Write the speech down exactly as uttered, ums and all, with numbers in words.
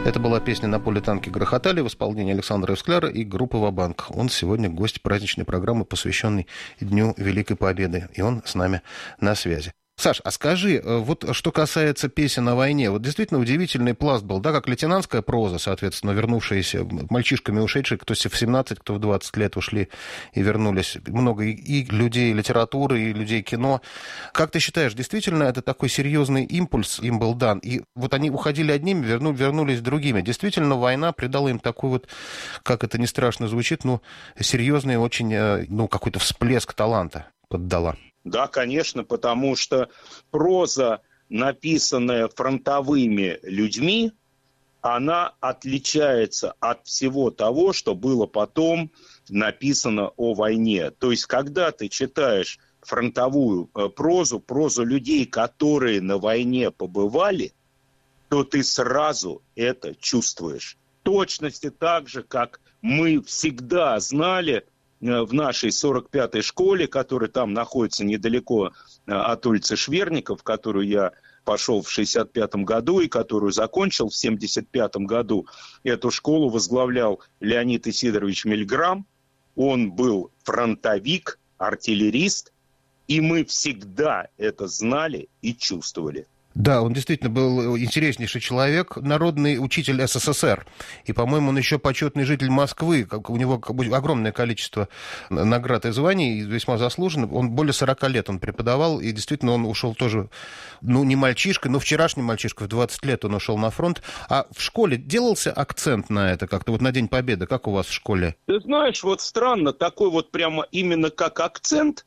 Это была песня «На поле танки грохотали» в исполнении Александра Эскляра и группы «Ва-банк». Он сегодня гость праздничной программы, посвященной Дню Великой Победы. И он с нами на связи. Саш, а скажи, вот что касается песен о войне, вот действительно удивительный пласт был, да, как лейтенантская проза, соответственно, вернувшиеся мальчишками ушедшие, кто в семнадцать, кто в двадцать лет ушли и вернулись. Много и, и людей литературы, и людей кино. Как ты считаешь, действительно это такой серьезный импульс им был дан? И вот они уходили одними, верну, вернулись другими. Действительно, война придала им такой вот, как это ни страшно звучит, ну, серьезный очень, ну, какой-то всплеск таланта поддала. Да, конечно, потому что проза, написанная фронтовыми людьми, она отличается от всего того, что было потом написано о войне. То есть, когда ты читаешь фронтовую прозу, прозу людей, которые на войне побывали, то ты сразу это чувствуешь. В точности так же, как мы всегда знали в нашей сорок пятой школе, которая там находится недалеко от улицы Шверников, в которую я пошел в шестьдесят пятом году и которую закончил в семьдесят пятом году. Эту школу возглавлял Леонид Исидорович Мильграм. Он был фронтовик, артиллерист, и мы всегда это знали и чувствовали. Да, он действительно был интереснейший человек, народный учитель СССР. И, по-моему, он еще почетный житель Москвы. У него огромное количество наград и званий, и весьма заслуженно. Он более сорока лет он преподавал, и действительно он ушел тоже, ну, не мальчишкой, но вчерашний мальчишка, в двадцать лет он ушел на фронт. А в школе делался акцент на это как-то, вот на День Победы? Как у вас в школе? Ты знаешь, вот странно, такой вот прямо именно как акцент